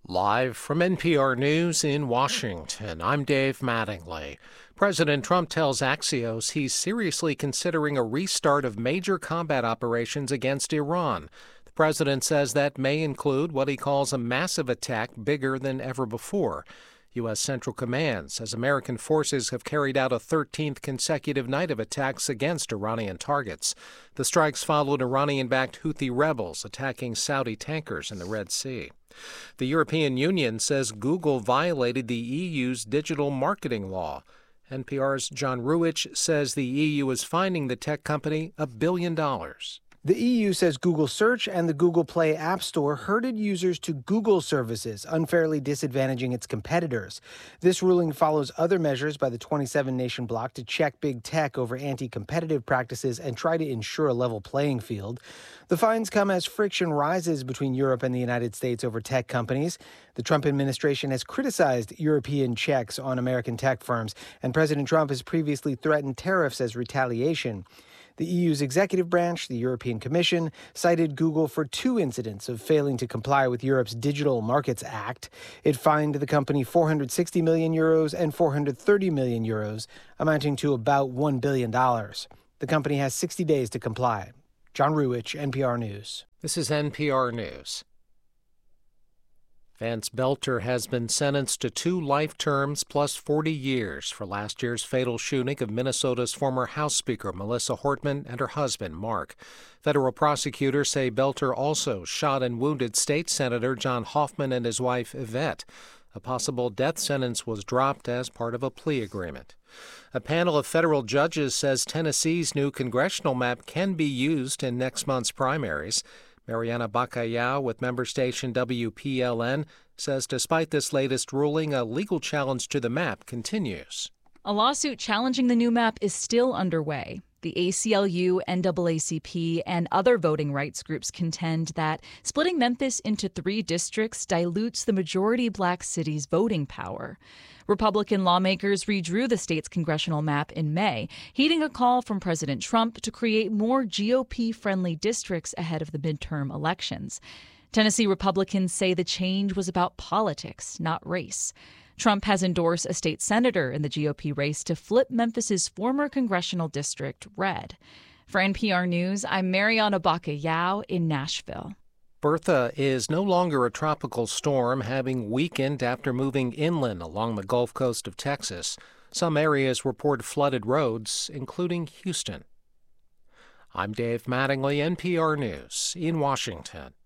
Live from NPR News in Washington, I'm Dave Mattingly. President Trump tells Axios he's seriously considering a restart of major combat operations against Iran. The president says that may include what he calls a massive attack bigger than ever before. U.S. Central Command says American forces have carried out a 13th consecutive night of attacks against Iranian targets. The strikes followed Iranian-backed Houthi rebels attacking Saudi tankers in the Red Sea. The European Union says Google violated the EU's digital marketing law. NPR's John Ruwitch says the EU is fining the tech company $1 billion. The EU says Google Search and the Google Play App Store herded users to Google services, unfairly disadvantaging its competitors. This ruling follows other measures by the 27-nation bloc to check big tech over anti-competitive practices and try to ensure a level playing field. The fines come as friction rises between Europe and the United States over tech companies. The Trump administration has criticized European checks on American tech firms, and President Trump has previously threatened tariffs as retaliation. The EU's executive branch, the European Commission, cited Google for 2 incidents of failing to comply with Europe's Digital Markets Act. It fined the company 460 million euros and 430 million euros, amounting to about $1 billion. The company has 60 days to comply. John Ruwitch, NPR News. This is NPR News. Vance Belter has been sentenced to 2 life terms plus 40 years for last year's fatal shooting of Minnesota's former House Speaker Melissa Hortman and her husband, Mark. Federal prosecutors say Belter also shot and wounded State Senator John Hoffman and his wife, Yvette. A possible death sentence was dropped as part of a plea agreement. A panel of federal judges says Tennessee's new congressional map can be used in next month's primaries. Mariana Bacallao with member station WPLN says despite this latest ruling, a legal challenge to the map continues. A lawsuit challenging the new map is still underway. The ACLU, NAACP, and other voting rights groups contend that splitting Memphis into 3 districts dilutes the majority black city's voting power. Republican lawmakers redrew the state's congressional map in May, heeding a call from President Trump to create more GOP-friendly districts ahead of the midterm elections. Tennessee Republicans say the change was about politics, not race. Trump has endorsed a state senator in the GOP race to flip Memphis's former congressional district red. For NPR News, I'm Mariana Bacallao in Nashville. Bertha is no longer a tropical storm, having weakened after moving inland along the Gulf Coast of Texas. Some areas report flooded roads, including Houston. I'm Dave Mattingly, NPR News in Washington.